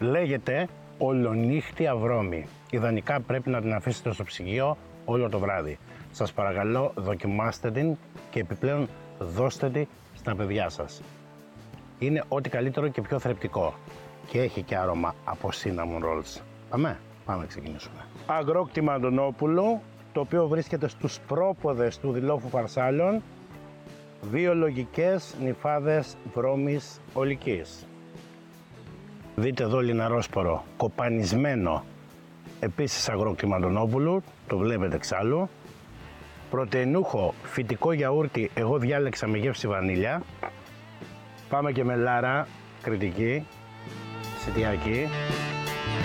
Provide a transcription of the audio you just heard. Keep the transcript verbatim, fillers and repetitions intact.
Λέγεται ολονύχτια βρώμη. Ιδανικά πρέπει να την αφήσετε στο ψυγείο όλο το βράδυ. Σας παρακαλώ, δοκιμάστε την και επιπλέον δώστε τη στα παιδιά σας. Είναι ό,τι καλύτερο και πιο θρεπτικό. Και έχει και άρωμα από cinnamon rolls. Πάμε, πάμε να ξεκινήσουμε. Αγρόκτημα Αντωνόπουλου, το οποίο βρίσκεται στους πρόποδες του Δηλόφου Φαρσάλων, βιολογικές νυφάδες βρώμης ολικής. Δείτε εδώ λιναρόσπορο, κοπανισμένο, επίσης αγρόκτημα Αντωνόπουλου, το βλέπετε εξάλλου. Πρωτεϊνούχο φυτικό γιαούρτι, εγώ διάλεξα με γεύση βανίλια. Πάμε και με λάρα κρητική, σιτιακή.